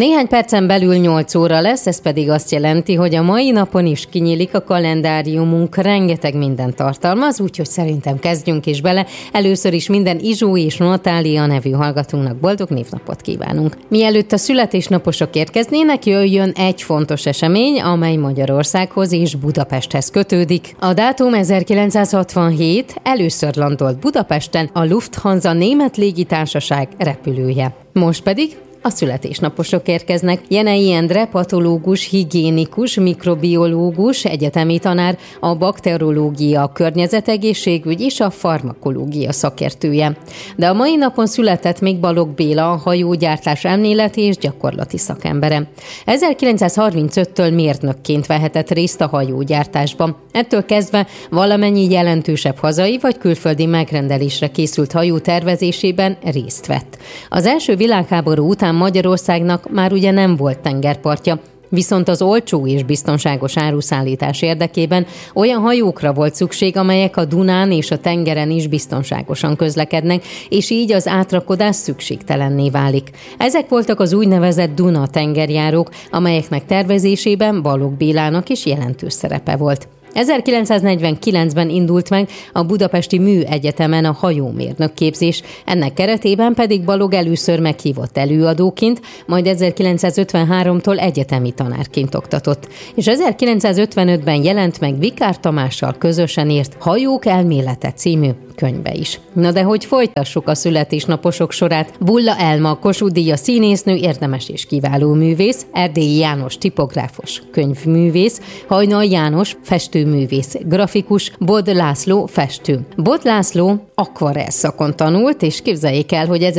Néhány percen belül 8 óra lesz, ez pedig azt jelenti, hogy a mai napon is kinyílik a kalendáriumunk, rengeteg mindent tartalmaz, úgyhogy szerintem kezdjünk is bele. Először is minden Izsó és Natália nevű hallgatónknak boldog névnapot kívánunk. Mielőtt a születésnaposok érkeznének, jöjjön egy fontos esemény, amely Magyarországhoz és Budapesthez kötődik. A dátum 1967, először landolt Budapesten a Lufthansa német légitársaság repülője. Most pedig a születésnaposok érkeznek. Jenei Endre, patológus, higiénikus, mikrobiológus, egyetemi tanár, a bakteriológia, környezetegészségügy és a farmakológia szakértője. De a mai napon született még Balogh Béla, a hajógyártás elméleti és gyakorlati szakembere. 1935-től mérnökként vehetett részt a hajógyártásban. Ettől kezdve valamennyi jelentősebb hazai vagy külföldi megrendelésre készült hajó tervezésében részt vett. Az első világháború után Magyarországnak már ugye nem volt tengerpartja, viszont az olcsó és biztonságos áruszállítás érdekében olyan hajókra volt szükség, amelyek a Dunán és a tengeren is biztonságosan közlekednek, és így az átrakodás szükségtelenné válik. Ezek voltak az úgynevezett Duna tengerjárók, amelyeknek tervezésében Balogh Bélának is jelentős szerepe volt. 1949-ben indult meg a Budapesti Műegyetemen a hajómérnök képzés, ennek keretében pedig Balogh először meghívott előadóként, majd 1953-tól egyetemi tanárként oktatott, és 1955-ben jelent meg Vikár Tamással közösen írt Hajók elmélete című könyve is. Na de hogy folytassuk a születésnaposok sorát? Bulla Elma, Kossuth-díjas színésznő, érdemes és kiváló művész, Erdélyi János tipográfus, könyvművész, Hajnal János festőművész, grafikus, Bod László festő. Bod László akvarell szakon tanult, és képzeljék el, hogy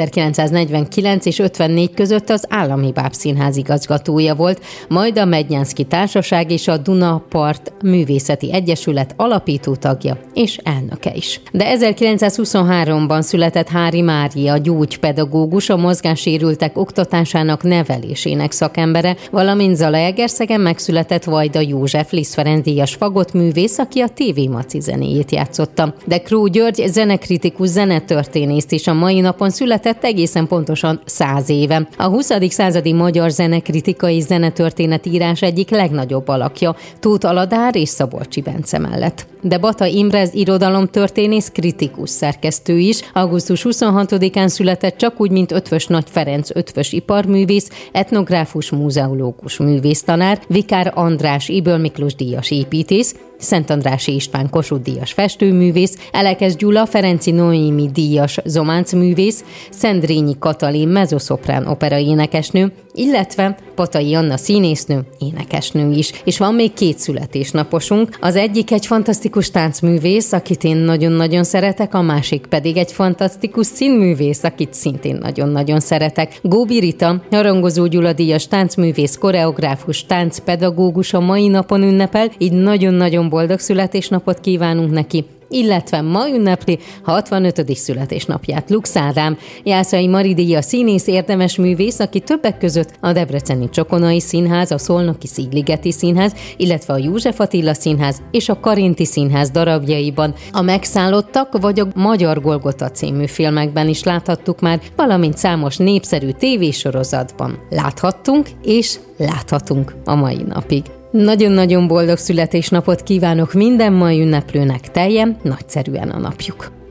1949 és 54 között az Állami Bábszínház igazgatója volt, majd a Mednyánszky Társaság és a Dunapart Művészeti Egyesület alapító tagja és elnöke is. De 1923-ban született Háry Mária, gyógypedagógus, a mozgássérültek oktatásának, nevelésének szakembere, valamint Zalaegerszegen megszületett Vajda József, Liszt Ferenc díjas fagottművész, aki a TV Maci zenéjét játszotta. De Kró György zenekritikus, zenetörténész is a mai napon született, egészen pontosan 100 éve. A 20. századi magyar zenekritikai zenetörténet írás egyik legnagyobb alakja, Tóth Aladár és Szabolcsi Bence mellett. De Bata Imre irodalomtörténész, kritikus szerkesztő is. Augusztus 26-án született, csak úgy, mint Eötvös Nagy Ferenc, ötvös iparművész, etnográfus, múzeológus, művésztanár, Vikár András, Ybl Miklós díjas építész, Szentandrássy István, Kossuth-díjas festőművész, Elekes Gyula, Ferenczy Noémi díjas zománcművész, Szendrényi Katalin mezzoszoprán operaénekesnő, illetve Patai Anna színésznő, énekesnő is. És van még 2 születésnaposunk. Az egyik egy fantasztikus táncművész, akit én nagyon-nagyon szeretek, a másik pedig egy fantasztikus színművész, akit szintén nagyon-nagyon szeretek. Góbi Rita, Harangozó Gyula díjas táncművész, koreográfus, táncpedagógus a mai napon ünnepel, így nagyon-nagyon boldog születésnapot kívánunk neki. Illetve ma ünnepli 65. születésnapját Lux Ádám, Jászai Mari díjas színész, érdemes művész, aki többek között a debreceni Csokonai Színház, a szolnoki Szigligeti Színház, illetve a József Attila Színház és a Karinti Színház darabjaiban, a Megszállottak vagy a Magyar Golgota című filmekben is láthattuk már, valamint számos népszerű tévésorozatban láthattunk és láthatunk a mai napig. Nagyon-nagyon boldog születésnapot kívánok minden mai ünneplőnek, teljen nagyszerűen a napjuk!